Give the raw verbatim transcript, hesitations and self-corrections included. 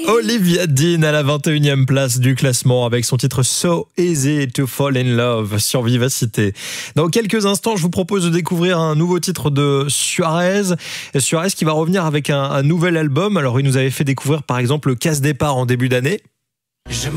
Olivia Dean à la vingt et unième place du classement avec son titre So Easy to Fall in Love sur Vivacité. Dans quelques instants, je vous propose de découvrir un nouveau titre de Suarez. Suarez qui va revenir avec un, un nouvel album. Alors, il nous avait fait découvrir par exemple le Casse Départ en début d'année. Je